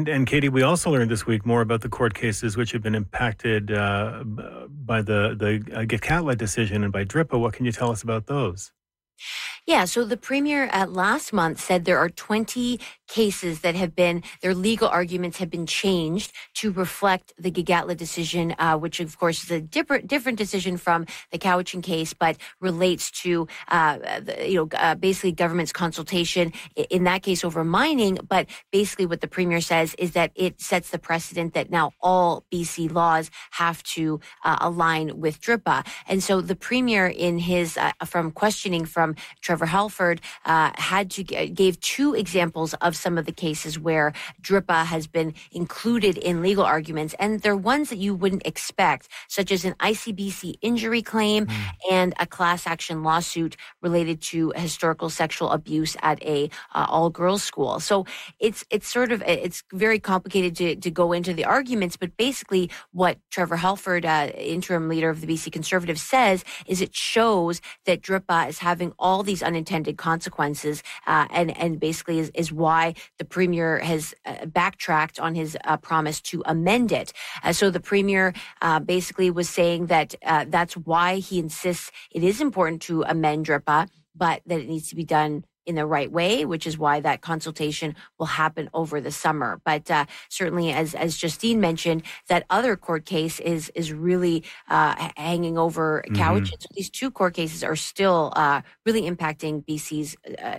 And Katie, we also learned this week more about the court cases which have been impacted by the Gitcatla decision and by DRIPA. What can you tell us about those? Yeah, so the premier last month said there are 20 cases that have been, their legal arguments have been changed to reflect the Gitcatla decision, which of course is a different decision from the Cowichan case, but relates to, basically government's consultation in that case over mining. But basically what the premier says is that it sets the precedent that now all BC laws have to align with DRIPA. And so the premier in his, from questioning from Trevor Halford, gave two examples of some of the cases where DRIPA has been included in legal arguments, and they're ones that you wouldn't expect, such as an ICBC injury claim and a class action lawsuit related to historical sexual abuse at a all-girls school. So it's very complicated to go into the arguments, but basically what Trevor Halford, interim leader of the BC Conservatives, says is it shows that DRIPA is having all these unintended consequences, and basically is why the premier has backtracked on his promise to amend it. So the premier basically was saying that that's why he insists it is important to amend DRIPA, but that it needs to be done in the right way, which is why that consultation will happen over the summer. But certainly, as Justine mentioned, that other court case is really hanging over Cowichan. So these two court cases are still really impacting BC's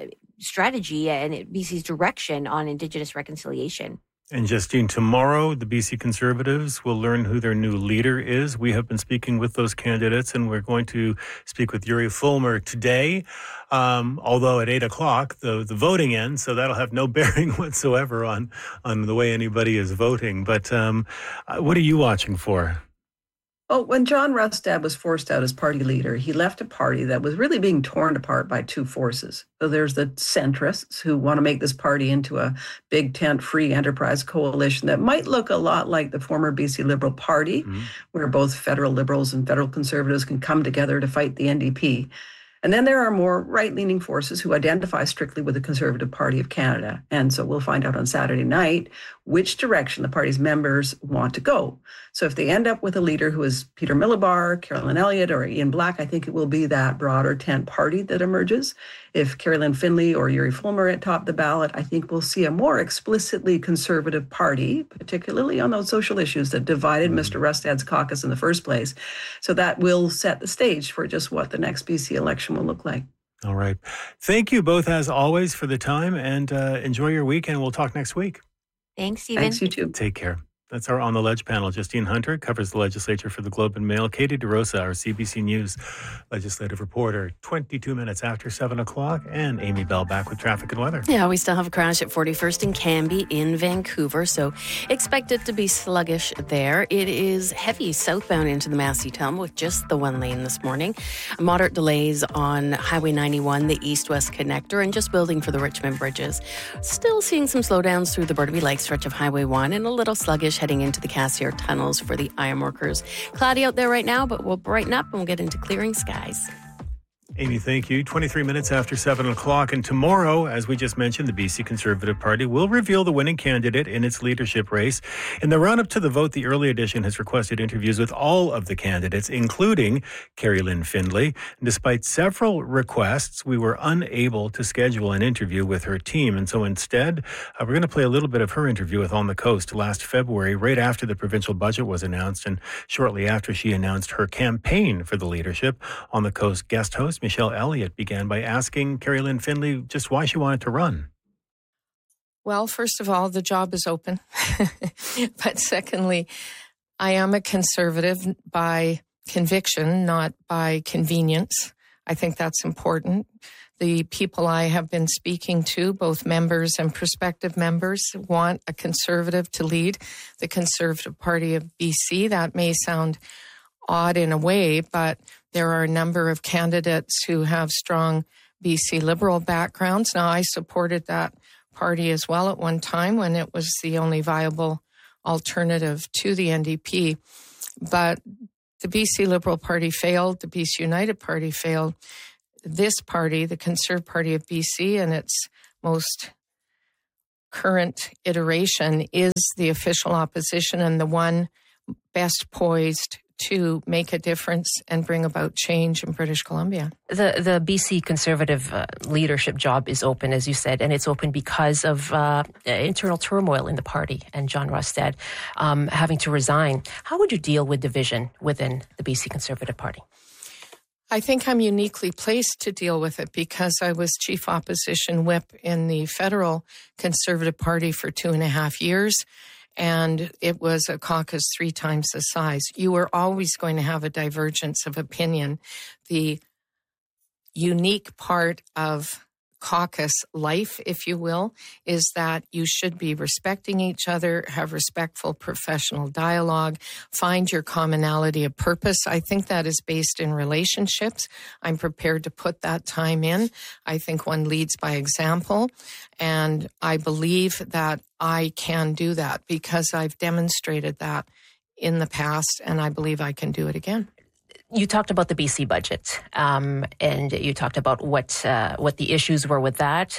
strategy and BC's direction on Indigenous reconciliation. And Justine, tomorrow the BC Conservatives will learn who their new leader is. We have been speaking with those candidates, and we're going to speak with Yuri Fulmer today, although at 8 o'clock the voting ends, so that'll have no bearing whatsoever on the way anybody is voting. But what are you watching for? Well, when John Rustad was forced out as party leader, he left a party that was really being torn apart by two forces. So there's the centrists who want to make this party into a big tent free enterprise coalition that might look a lot like the former BC Liberal Party, where both federal Liberals and federal Conservatives can come together to fight the NDP. And then there are more right-leaning forces who identify strictly with the Conservative Party of Canada. And so we'll find out on Saturday night which direction the party's members want to go. So if they end up with a leader who is Peter Millibar, Carolyn Elliott, or Ian Black, I think it will be that broader tent party that emerges. If Carolyn Findlay or Yuri Fulmer top the ballot, I think we'll see a more explicitly Conservative party, particularly on those social issues that divided Mr. Rustad's caucus in the first place. So that will set the stage for just what the next BC election will look like. All right. Thank you both, as always, for the time, and enjoy your weekend. We'll talk next week. Thanks, Stephen. Thanks, you too. Take care. That's our On the Ledge panel. Justine Hunter covers the legislature for the Globe and Mail. Katie DeRosa, our CBC News legislative reporter, 22 minutes after 7 o'clock. And Amy Bell back with traffic and weather. Yeah, we still have a crash at 41st and Cambie in Vancouver, so expect it to be sluggish there. It is heavy southbound into the Massey Tunnel with just the one lane this morning. Moderate delays on Highway 91, the east-west connector, and just building for the Richmond bridges. Still seeing some slowdowns through the Burnaby Lake stretch of Highway 1 and a little sluggish heading into the Cassiar tunnels for the IM workers. Cloudy out there right now, but we'll brighten up and we'll get into clearing skies. Amy, thank you. 23 minutes after 7 o'clock. And tomorrow, as we just mentioned, the BC Conservative Party will reveal the winning candidate in its leadership race. In the run-up to the vote, the early edition has requested interviews with all of the candidates, including Carolyn Findlay. And despite several requests, we were unable to schedule an interview with her team. And so instead, we're going to play a little bit of her interview with On the Coast last February, right after the provincial budget was announced and shortly after she announced her campaign for the leadership. On the Coast guest host Michelle Elliott began by asking Carolyn Findlay just why she wanted to run. Well, first of all, the job is open. But secondly, I am a conservative by conviction, not by convenience. I think that's important. The people I have been speaking to, both members and prospective members, want a conservative to lead the Conservative Party of BC. That may sound odd in a way, but there are a number of candidates who have strong BC Liberal backgrounds. Now, I supported that party as well at one time when it was the only viable alternative to the NDP. But the BC Liberal Party failed. The BC United Party failed. This party, the Conservative Party of BC, in its most current iteration is the official opposition and the one best poised to make a difference and bring about change in British Columbia. The BC Conservative leadership job is open, as you said, and it's open because of internal turmoil in the party and John Rustad having to resign. How would you deal with division within the BC Conservative Party? I think I'm uniquely placed to deal with it because I was chief opposition whip in the federal Conservative Party for 2.5 years. And it was a caucus 3 times the size. You were always going to have a divergence of opinion. The unique part of caucus life, if you will, is that you should be respecting each other, have respectful professional dialogue, find your commonality of purpose. I think that is based in relationships. I'm prepared to put that time in. I think one leads by example, and I believe that I can do that because I've demonstrated that in the past, and I believe I can do it again. You talked about the BC budget, and you talked about what the issues were with that,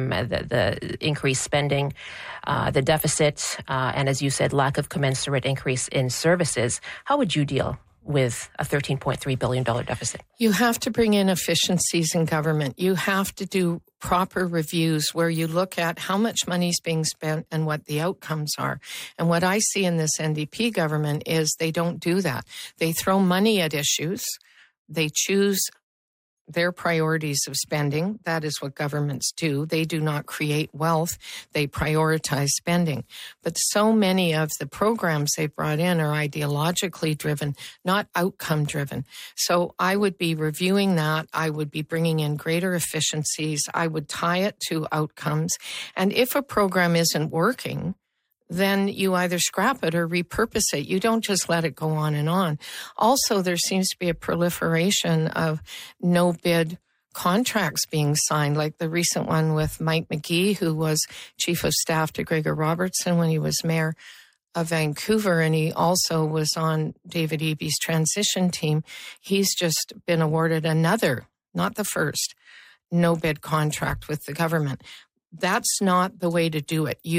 the increased spending, the deficit, and as you said, lack of commensurate increase in services. How would you deal with a $13.3 billion deficit? You have to bring in efficiencies in government. You have to do proper reviews where you look at how much money is being spent and what the outcomes are. And what I see in this NDP government is they don't do that. They throw money at issues. They choose their priorities of spending. That is what governments do. They do not create wealth. They prioritize spending. But so many of the programs they brought in are ideologically driven, not outcome driven. So I would be reviewing that. I would be bringing in greater efficiencies. I would tie it to outcomes. And if a program isn't working, then you either scrap it or repurpose it. You don't just let it go on and on. Also, there seems to be a proliferation of no-bid contracts being signed, like the recent one with Mike McGee, who was chief of staff to Gregor Robertson when he was mayor of Vancouver, and he also was on David Eby's transition team. He's just been awarded another, not the first, no-bid contract with the government. That's not the way to do it.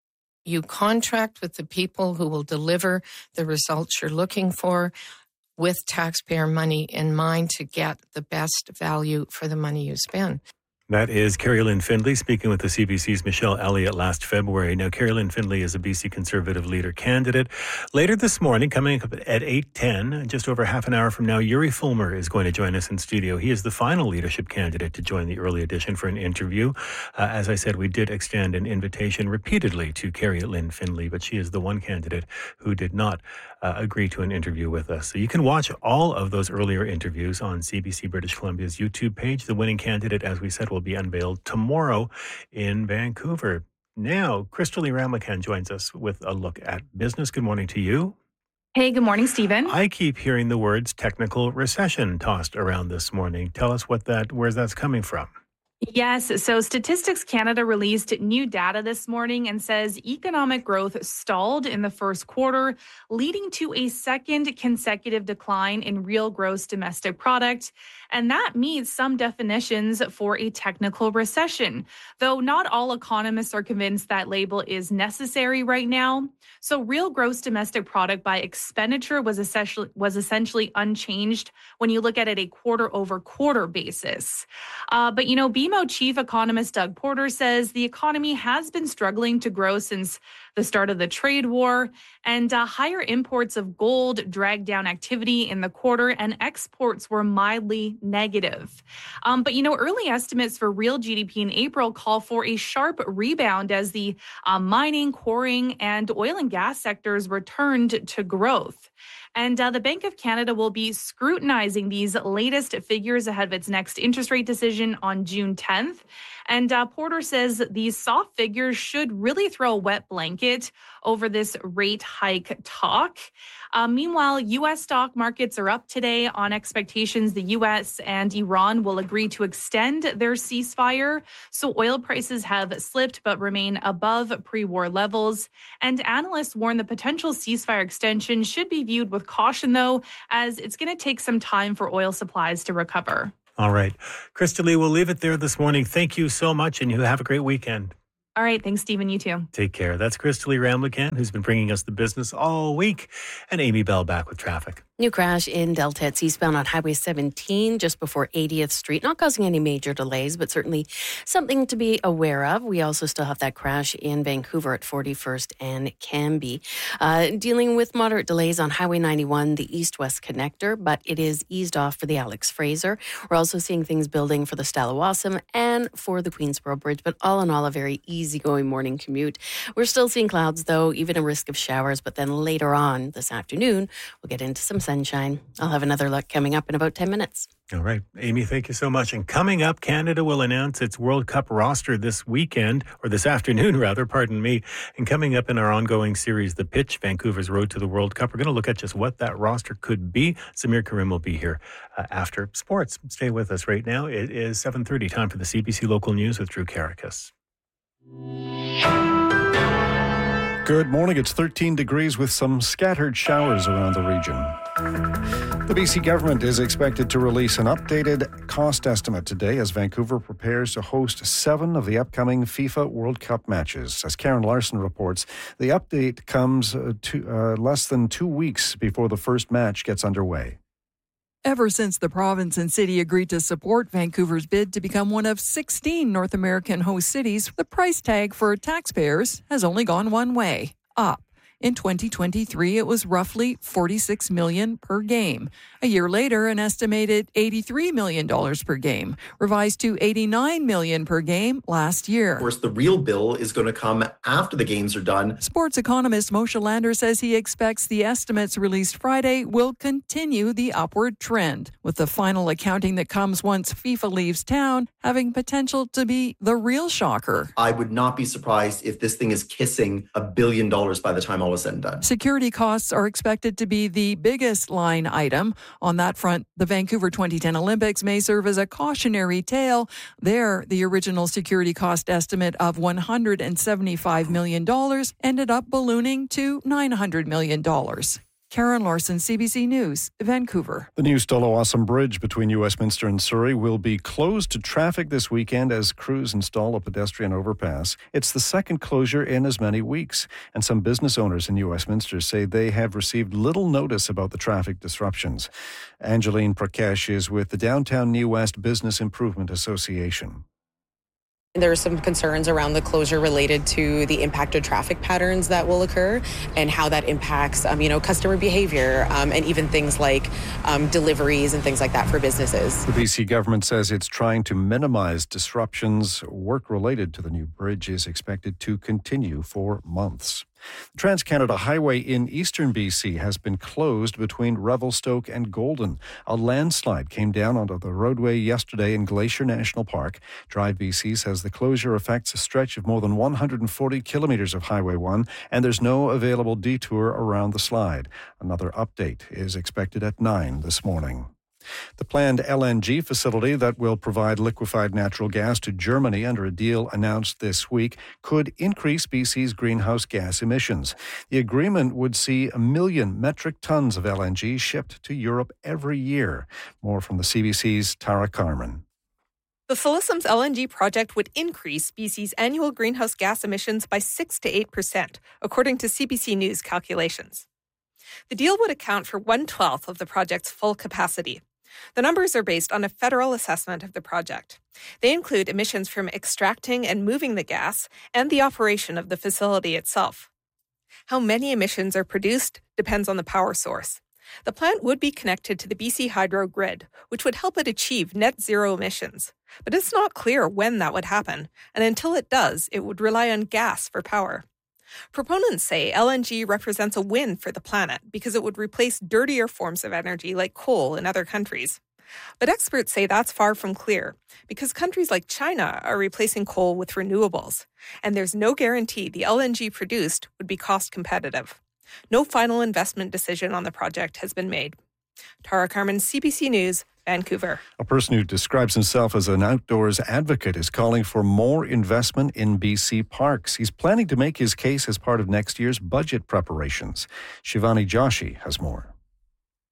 You contract with the people who will deliver the results you're looking for with taxpayer money in mind to get the best value for the money you spend. That is Carrie Lynn Findlay speaking with the CBC's Michelle Elliott last February. Now, Carrie Lynn Findlay is a BC Conservative leader candidate. Later this morning, coming up at 8:10, just over half an hour from now, Yuri Fulmer is going to join us in studio. He is the final leadership candidate to join the early edition for an interview. As I said, we did extend an invitation repeatedly to Carrie Lynn Findlay, but she is the one candidate who did not agree to an interview with us. So you can watch all of those earlier interviews on CBC British Columbia's YouTube page. The winning candidate, as we said, will be unveiled tomorrow in Vancouver. Now, Crystalie Ramlakan joins us with a look at business. Good morning to you. Hey, good morning, Stephen. I keep hearing the words technical recession tossed around this morning. Tell us where that's coming from. Yes. So Statistics Canada released new data this morning and says economic growth stalled in the first quarter, leading to a second consecutive decline in real gross domestic product. And that meets some definitions for a technical recession, though not all economists are convinced that label is necessary right now. So real gross domestic product by expenditure was essentially unchanged when you look at it a quarter over quarter basis. But BMO chief economist Doug Porter says the economy has been struggling to grow since the start of the trade war, and higher imports of gold dragged down activity in the quarter, and exports were mildly negative. But early estimates for real GDP in April call for a sharp rebound as the mining, quarrying, and oil and gas sectors returned to growth. And the Bank of Canada will be scrutinizing these latest figures ahead of its next interest rate decision on June 10th. And Porter says these soft figures should really throw a wet blanket over this rate hike talk. Meanwhile, U.S. stock markets are up today on expectations the U.S. and Iran will agree to extend their ceasefire. So oil prices have slipped but remain above pre-war levels. And analysts warn the potential ceasefire extension should be viewed with caution, though, as it's going to take some time for oil supplies to recover. All right. Crystalie, we'll leave it there this morning. Thank you so much, and you have a great weekend. All right. Thanks, Stephen. You too. Take care. That's Crystalie Ramlichan, who's been bringing us the business all week, and Amy Bell back with traffic. New crash in Delta. It's eastbound on Highway 17 just before 80th Street. Not causing any major delays, but certainly something to be aware of. We also still have that crash in Vancouver at 41st and Cambie. Dealing with moderate delays on Highway 91, the east-west connector, but it is eased off for the Alex Fraser. We're also seeing things building for the Stalawassam and for the Queensboro Bridge, but all in all, a very easygoing morning commute. We're still seeing clouds, though, even a risk of showers, but then later on this afternoon, we'll get into some sunshine. I'll have another look coming up in about 10 minutes. All right. Amy, thank you so much. And coming up, Canada will announce its World Cup roster this weekend, or this afternoon, rather, pardon me. And coming up in our ongoing series, The Pitch, Vancouver's Road to the World Cup, we're going to look at just what that roster could be. Samir Karim will be here after sports. Stay with us right now. It is 7:30, time for the CBC Local News with Drew Karakas. Good morning. It's 13 degrees with some scattered showers around the region. The BC government is expected to release an updated cost estimate today as Vancouver prepares to host 7 of the upcoming FIFA World Cup matches. As Karen Larson reports, the update comes less than 2 weeks before the first match gets underway. Ever since the province and city agreed to support Vancouver's bid to become one of 16 North American host cities, the price tag for taxpayers has only gone one way, up. In 2023, it was roughly $46 million per game. A year later, an estimated $83 million per game, revised to $89 million per game last year. Of course, the real bill is going to come after the games are done. Sports economist Moshe Lander says he expects the estimates released Friday will continue the upward trend, with the final accounting that comes once FIFA leaves town having potential to be the real shocker. I would not be surprised if this thing is kissing $1 billion by the time all is said and done. Security costs are expected to be the biggest line item. On that front, the Vancouver 2010 Olympics may serve as a cautionary tale. There, the original security cost estimate of $175 million ended up ballooning to $900 million. Karen Larson, CBC News, Vancouver. The new Stalawassam Bridge between New Westminster and Surrey will be closed to traffic this weekend as crews install a pedestrian overpass. It's the second closure in as many weeks, and some business owners in New Westminster say they have received little notice about the traffic disruptions. Angeline Prakash is with the Downtown New West Business Improvement Association. There are some concerns around the closure related to the impacted traffic patterns that will occur and how that impacts, customer behavior and even things like deliveries and things like that for businesses. The BC government says it's trying to minimize disruptions. Work related to the new bridge is expected to continue for months. The Trans-Canada Highway in eastern BC has been closed between Revelstoke and Golden. A landslide came down onto the roadway yesterday in Glacier National Park. Drive BC says the closure affects a stretch of more than 140 kilometres of Highway 1, and there's no available detour around the slide. Another update is expected at 9 this morning. The planned LNG facility that will provide liquefied natural gas to Germany under a deal announced this week could increase BC's greenhouse gas emissions. The agreement would see 1 million metric tons of LNG shipped to Europe every year. More from the CBC's Tara Carmen. The Silesom's LNG project would increase BC's annual greenhouse gas emissions by 6 to 8%, according to CBC News calculations. The deal would account for 1/12 of the project's full capacity. The numbers are based on a federal assessment of the project. They include emissions from extracting and moving the gas and the operation of the facility itself. How many emissions are produced depends on the power source. The plant would be connected to the BC Hydro grid, which would help it achieve net zero emissions. But it's not clear when that would happen, and until it does, it would rely on gas for power. Proponents say LNG represents a win for the planet because it would replace dirtier forms of energy like coal in other countries. But experts say that's far from clear because countries like China are replacing coal with renewables, and there's no guarantee the LNG produced would be cost competitive. No final investment decision on the project has been made. Tara Carmen, CBC News, Vancouver. A person who describes himself as an outdoors advocate is calling for more investment in BC parks. He's planning to make his case as part of next year's budget preparations. Shivani Joshi has more.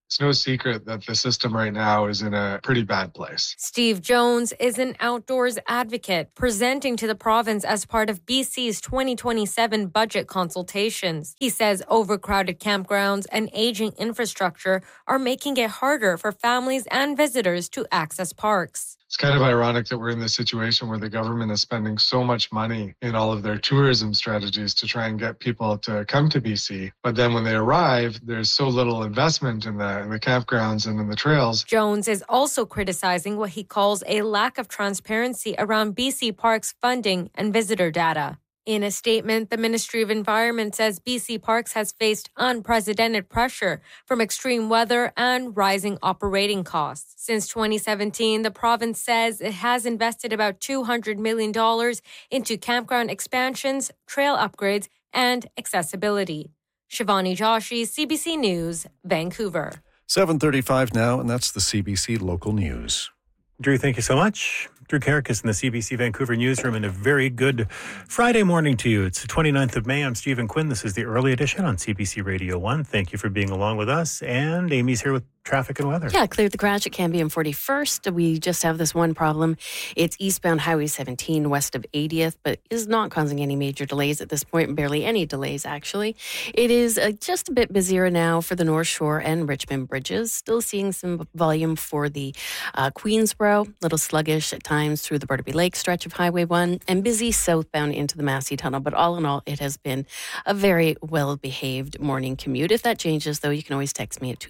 It's no secret that the system right now is in a pretty bad place. Steve Jones is an outdoors advocate presenting to the province as part of BC's 2027 budget consultations. He says overcrowded campgrounds and aging infrastructure are making it harder for families and visitors to access parks. It's kind of ironic that we're in this situation where the government is spending so much money in all of their tourism strategies to try and get people to come to BC. But then when they arrive, there's so little investment in the campgrounds and in the trails. Jones is also criticizing what he calls a lack of transparency around BC Parks funding and visitor data. In a statement, the Ministry of Environment says BC Parks has faced unprecedented pressure from extreme weather and rising operating costs. Since 2017, the province says it has invested about $200 million into campground expansions, trail upgrades, and accessibility. Shivani Joshi, CBC News, Vancouver. 7:35 now, and that's the CBC Local News. Drew, thank you so much. Drew Karakis in the CBC Vancouver newsroom, and a very good Friday morning to you. It's the 29th of May. I'm Stephen Quinn. This is the early edition on CBC Radio 1. Thank you for being along with us. And Amy's here with traffic and weather. Yeah, cleared the crash at Cambie and 41st. We just have this one problem. It's eastbound Highway 17 west of 80th, but is not causing any major delays at this point. Barely any delays, actually. It is just a bit busier now for the North Shore and Richmond bridges. Still seeing some volume for the Queensboro. A little sluggish at times through the Burnaby Lake stretch of Highway 1, and busy southbound into the Massey Tunnel. But all in all, it has been a very well-behaved morning commute. If that changes, though, you can always text me at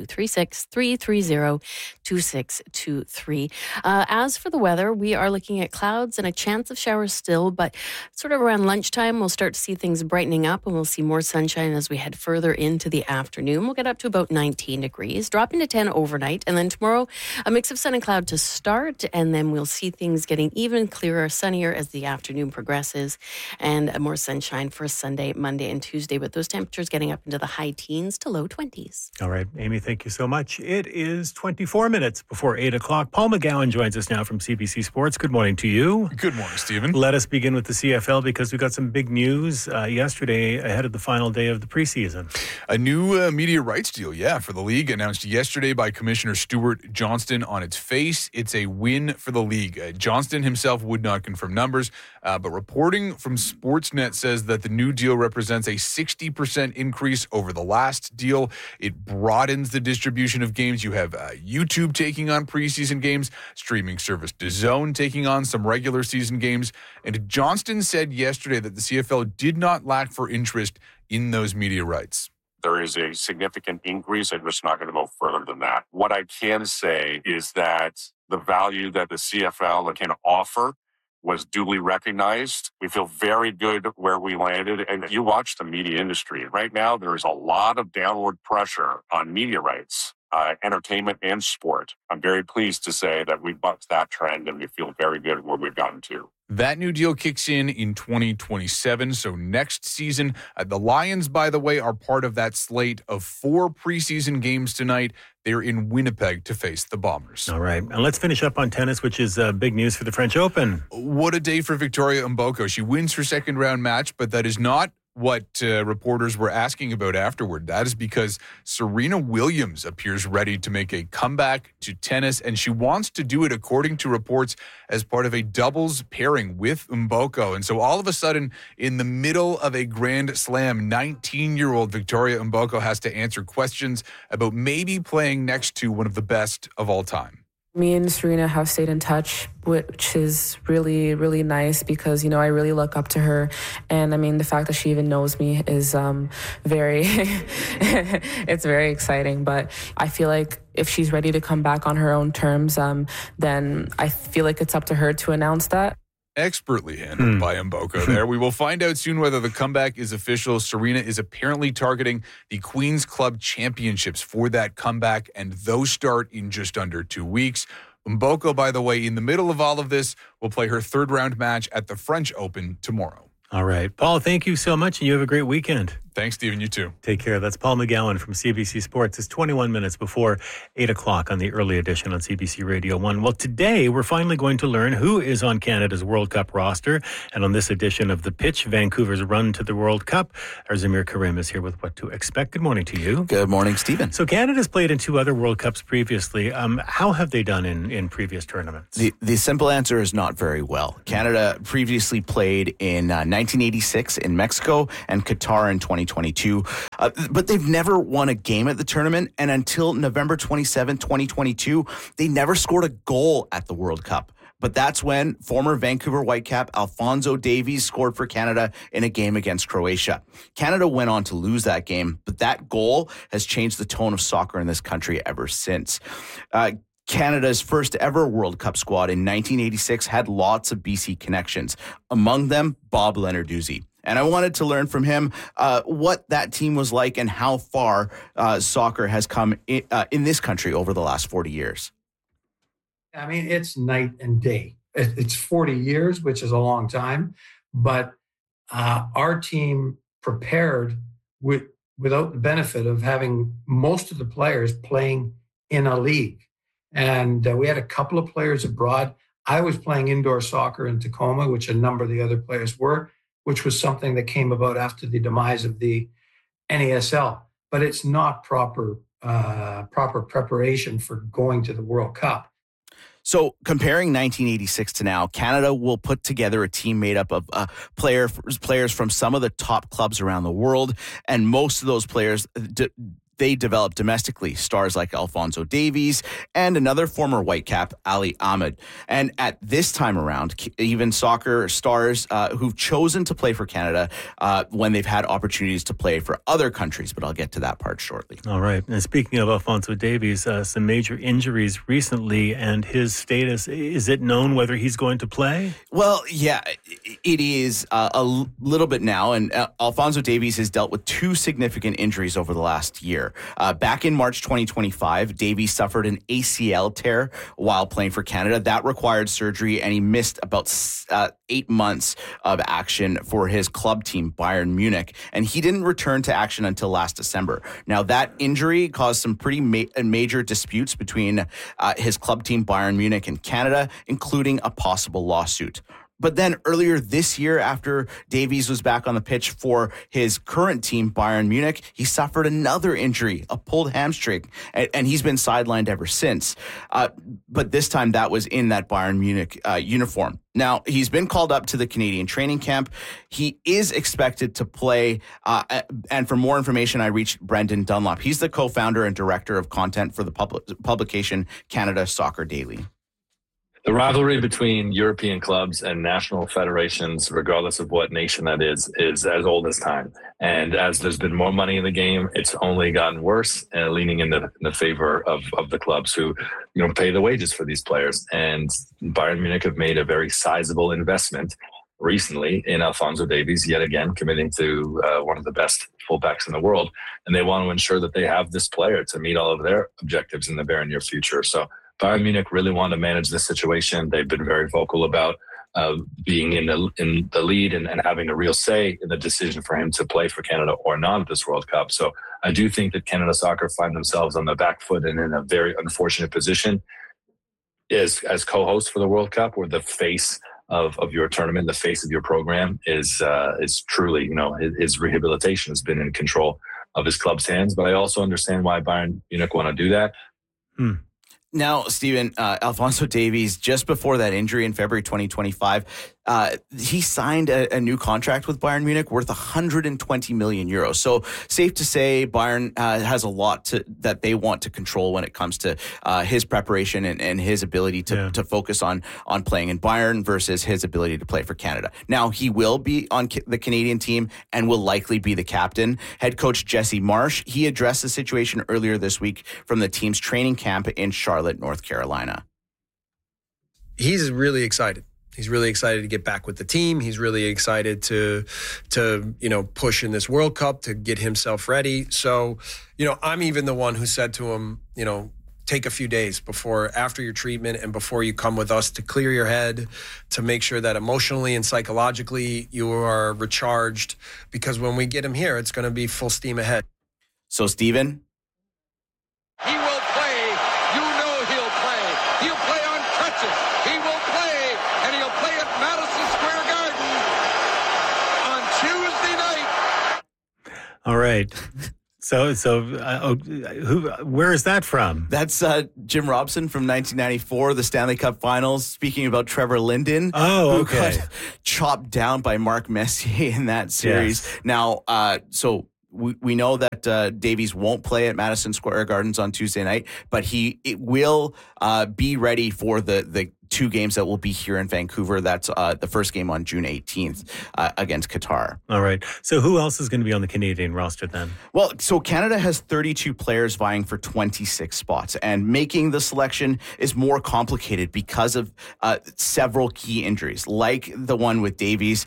236-330-2623. As for the weather, we are looking at clouds and a chance of showers still, but sort of around lunchtime, we'll start to see things brightening up, and we'll see more sunshine as we head further into the afternoon. We'll get up to about 19 degrees, dropping to 10 overnight, and then tomorrow, a mix of sun and cloud to start, and then we'll see things getting even clearer, sunnier as the afternoon progresses, and more sunshine for Sunday, Monday, and Tuesday, with those temperatures getting up into the high teens to low 20s. All right, Amy, thank you so much. It is 24 minutes before 8 o'clock. Paul McGowan joins us now from CBC Sports. Good morning to you. Good morning, Stephen. Let us begin with the CFL because we got some big news yesterday ahead of the final day of the preseason. A new media rights deal, for the league, announced yesterday by Commissioner Stuart Johnston. On its face, it's a win for the league. Johnston himself would not confirm numbers, but reporting from Sportsnet says that the new deal represents a 60% increase over the last deal. It broadens the distribution of games. You have YouTube taking on preseason games, streaming service DAZN taking on some regular season games. And Johnston said yesterday that the CFL did not lack for interest in those media rights. There is a significant increase. I'm just not going to go further than that. What I can say is that the value that the CFL can offer was duly recognized. We feel very good where we landed. And you watch the media industry. Right now, there is a lot of downward pressure on media rights, entertainment and sport. I'm very pleased to say that we bucked that trend and we feel very good where we've gotten to. That new deal kicks in 2027, so next season. The Lions, by the way, are part of that slate of 4 preseason games tonight. They're in Winnipeg to face the Bombers. All right. And let's finish up on tennis, which is big news for the French Open. What a day for Victoria Mboko. She wins her second round match, but that is not what reporters were asking about afterward. That is because Serena Williams appears ready to make a comeback to tennis, and she wants to do it, according to reports, as part of a doubles pairing with Mboko. And so all of a sudden, in the middle of a Grand Slam, 19-year-old Victoria Mboko has to answer questions about maybe playing next to one of the best of all time. Me and Serena have stayed in touch, which is really, really nice because, I really look up to her. And, the fact that she even knows me is very, it's very exciting. But I feel like if she's ready to come back on her own terms, then I feel like it's up to her to announce that. Expertly handled by Mboko there. We will find out soon whether the comeback is official. Serena is apparently targeting the Queen's Club Championships for that comeback, and those start in just under 2 weeks. Mboko, by the way, in the middle of all of this, will play her third round match at the French Open tomorrow. All right. Paul, thank you so much, and you have a great weekend. Thanks, Stephen. You too. Take care. That's Paul McGowan from CBC Sports. It's 21 minutes before 8 o'clock on the early edition on CBC Radio 1. Well, today we're finally going to learn who is on Canada's World Cup roster. And on this edition of The Pitch, Vancouver's run to the World Cup, our Zamir Karim is here with what to expect. Good morning to you. Good morning, Stephen. So Canada's played in 2 other World Cups previously. How have they done in previous tournaments? The simple answer is not very well. Canada previously played in 1986 in Mexico and Qatar in 2022. But they've never won a game at the tournament. And until November 27, 2022, they never scored a goal at the World Cup. But that's when former Vancouver Whitecap Alphonso Davies scored for Canada in a game against Croatia. Canada went on to lose that game, but that goal has changed the tone of soccer in this country ever since. Canada's first ever World Cup squad in 1986 had lots of BC connections, among them Bob Lenarduzzi. And I wanted to learn from him what that team was like and how far soccer has come in this country over the last 40 years. I mean, it's night and day. It's 40 years, which is a long time, but our team prepared without the benefit of having most of the players playing in a league. And we had a couple of players abroad. I was playing indoor soccer in Tacoma, which a number of the other players were, which was something that came about after the demise of the NASL. But it's not proper preparation for going to the World Cup. So comparing 1986 to now, Canada will put together a team made up of players from some of the top clubs around the world. And most of those players, they developed domestically, stars like Alphonso Davies and another former Whitecap, Ali Ahmed. And at this time around, even soccer stars who've chosen to play for Canada when they've had opportunities to play for other countries. But I'll get to that part shortly. All right. And speaking of Alphonso Davies, some major injuries recently and his status, is it known whether he's going to play? Well, yeah, it is a little bit now. And Alphonso Davies has dealt with 2 significant injuries over the last year. Back in March 2025, Davies suffered an ACL tear while playing for Canada. That required surgery, and he missed about 8 months of action for his club team, Bayern Munich. And he didn't return to action until last December. Now, that injury caused some pretty major disputes between his club team, Bayern Munich, and Canada, including a possible lawsuit. But then earlier this year, after Davies was back on the pitch for his current team, Bayern Munich, he suffered another injury, a pulled hamstring, and he's been sidelined ever since. But this time that was in that Bayern Munich uniform. Now, he's been called up to the Canadian training camp. He is expected to play. And for more information, I reached Brendan Dunlop. He's the co-founder and director of content for the publication Canada Soccer Daily. The rivalry between European clubs and national federations, regardless of what nation that is as old as time. And as there's been more money in the game, it's only gotten worse, leaning in the favor of the clubs who, pay the wages for these players. And Bayern Munich have made a very sizable investment recently in Alphonso Davies, yet again committing to one of the best fullbacks in the world. And they want to ensure that they have this player to meet all of their objectives in the very near future. So Bayern Munich really want to manage this situation. They've been very vocal about being in the lead and having a real say in the decision for him to play for Canada or not at this World Cup. So I do think that Canada Soccer find themselves on the back foot and in a very unfortunate position as co-hosts for the World Cup, where the face of your tournament, the face of your program is truly, his rehabilitation has been in control of his club's hands. But I also understand why Bayern Munich want to do that. Now, Stephen, Alphonso Davies, just before that injury in February 2025, he signed a new contract with Bayern Munich worth 120 million euros. So safe to say Bayern has a lot that they want to control when it comes to his preparation and his ability to focus on playing in Bayern versus his ability to play for Canada. Now, he will be on the Canadian team and will likely be the captain. Head coach Jesse Marsh, he addressed the situation earlier this week from the team's training camp in Charlotte, North Carolina. He's really excited. He's really excited to get back with the team. He's really excited to push in this World Cup, to get himself ready. So, I'm even the one who said to him, take a few days after your treatment and before you come with us to clear your head, to make sure that emotionally and psychologically you are recharged, because when we get him here, it's going to be full steam ahead. So, Stephen? He will play. You know he'll play. He'll play on crutches. He will play, and he'll play at Madison Square Garden on Tuesday night. All right. So, where is that from? That's Jim Robson from 1994, the Stanley Cup Finals. Speaking about Trevor Linden, who got chopped down by Mark Messier in that series. Yes. Now, so we know that Davies won't play at Madison Square Gardens on Tuesday night, but it will be ready for the 2 games that will be here in Vancouver. That's the first game on June 18th against Qatar. All right. So who else is going to be on the Canadian roster then? Well, so Canada has 32 players vying for 26 spots, and making the selection is more complicated because of several key injuries, like the one with Davies.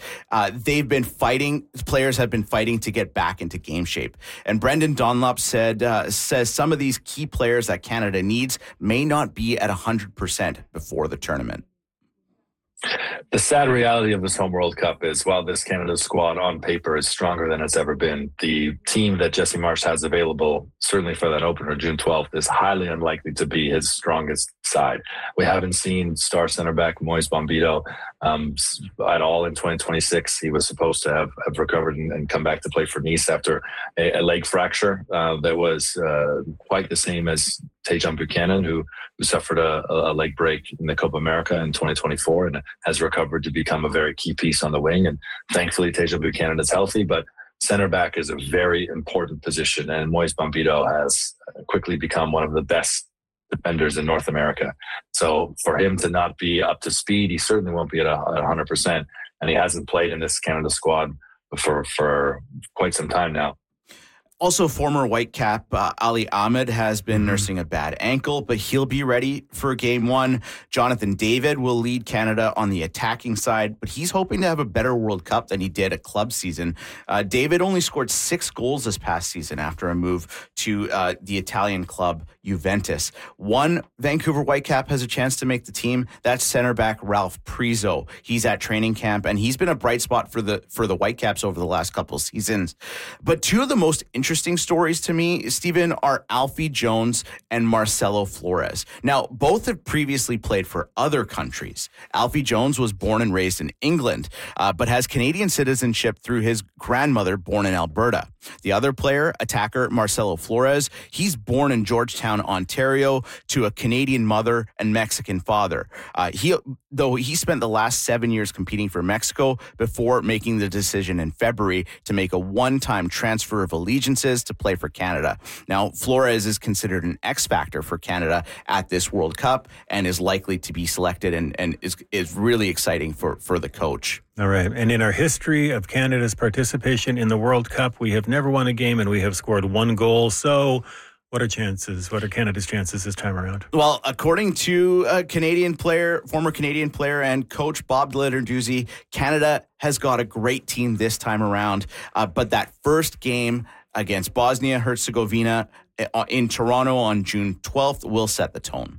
Players have been fighting to get back into game shape. And Brendan Dunlop says some of these key players that Canada needs may not be at 100% before the tournament. The sad reality of this home World Cup is, while this Canada squad on paper is stronger than it's ever been, the team that Jesse Marsch has available, certainly for that opener June 12th, is highly unlikely to be his strongest side. We haven't seen star center back Moise Bombito at all in 2026. He was supposed to have recovered and come back to play for Nice after a leg fracture that was quite the same as Tajon Buchanan, who suffered a leg break in the Copa America in 2024 and has recovered to become a very key piece on the wing. And thankfully, Tajon Buchanan is healthy, but center back is a very important position. And Moise Bombito has quickly become one of the best defenders in North America. So for him to not be up to speed, he certainly won't be at 100%. And he hasn't played in this Canada squad for quite some time now. Also, former Whitecap Ali Ahmed has been nursing a bad ankle, but he'll be ready for Game 1. Jonathan David will lead Canada on the attacking side, but he's hoping to have a better World Cup than he did at club season. David only scored 6 goals this past season after a move to the Italian club Juventus. One Vancouver Whitecap has a chance to make the team. That's center back Ralph Priso. He's at training camp, and he's been a bright spot for the Whitecaps over the last couple of seasons. But 2 of the most interesting stories to me, Stephen, are Alfie Jones and Marcelo Flores. Now, both have previously played for other countries. Alfie Jones was born and raised in England, but has Canadian citizenship through his grandmother, born in Alberta. The other player, attacker Marcelo Flores, he's born in Georgetown, Ontario, to a Canadian mother and Mexican father. Though he spent the last 7 years competing for Mexico before making the decision in February to make a one-time transfer of allegiances to play for Canada. Now, Flores is considered an X factor for Canada at this World Cup and is likely to be selected, and is really exciting for the coach. All right. And in our history of Canada's participation in the World Cup, we have never won a game and we have scored 1 goal. So what are Canada's chances this time around? Well, according to a former Canadian player and coach Bob Letarduzzi, Canada has got a great team this time around. But that first game against Bosnia-Herzegovina in Toronto on June 12th will set the tone.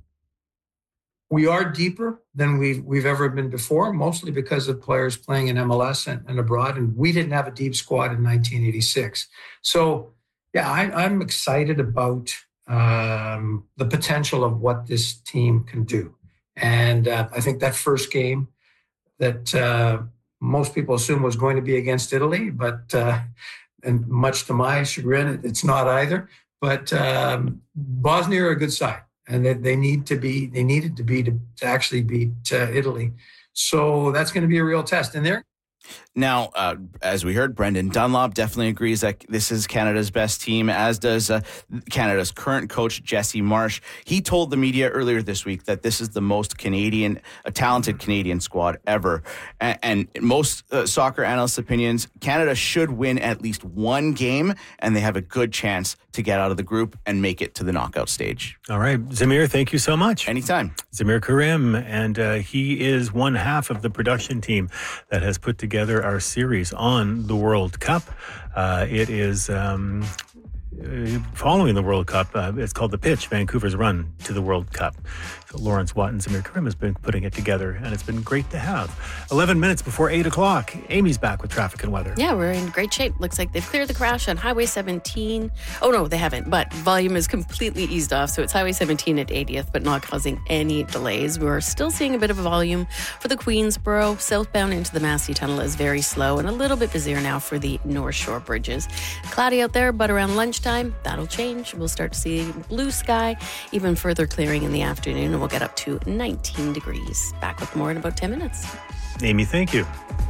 We are deeper than we've ever been before, mostly because of players playing in MLS and abroad. And we didn't have a deep squad in 1986. So, yeah, I'm excited about the potential of what this team can do. And I think that first game that most people assume was going to be against Italy, but and much to my chagrin, it's not either. But Bosnia are a good side, and they needed to be to actually beat Italy. So that's going to be a real test. And there. Now, as we heard, Brendan Dunlop definitely agrees that this is Canada's best team, as does Canada's current coach, Jesse Marsch. He told the media earlier this week that this is the most talented Canadian squad ever. And most soccer analysts' opinions, Canada should win at least 1 game, and they have a good chance to get out of the group and make it to the knockout stage. All right. Zamir, thank you so much. Anytime. Zamir Karim, and he is one half of the production team that has put together our series on the World Cup. It is following the World Cup. It's called The Pitch, Vancouver's run to the World Cup. So Lawrence Watt and Samir Karim has been putting it together, and it's been great to have. 11 minutes before 8 o'clock. Amy's back with traffic and weather. Yeah, we're in great shape. Looks like they've cleared the crash on Highway 17. Oh, no, they haven't, but volume is completely eased off. So it's Highway 17 at 80th, but not causing any delays. We're still seeing a bit of a volume for the Queensboro. Southbound into the Massey Tunnel is very slow and a little bit busier now for the North Shore bridges. Cloudy out there, but around lunchtime, that'll change. We'll start to see blue sky, even further clearing in the afternoon, and we'll get up to 19 degrees. Back with more in about 10 minutes. Amy, thank you.